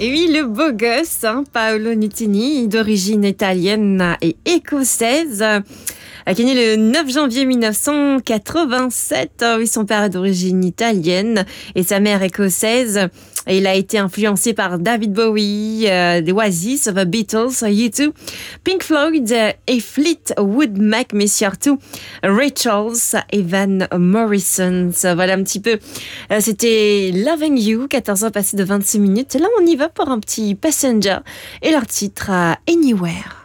Et oui, le beau gosse, Paolo Nutini, d'origine italienne et écossaise, qui est né le 9 janvier 1987. Oui, son père est d'origine italienne et sa mère écossaise. Et il a été influencé par David Bowie, The Oasis, The Beatles, U2, Pink Floyd et Fleetwood Mac, mais surtout Ray Charles et Van Morrison. Voilà un petit peu. C'était Loving You, 14 heures passées de 26 minutes. Là, on y va pour un petit Passenger et leur titre Anywhere.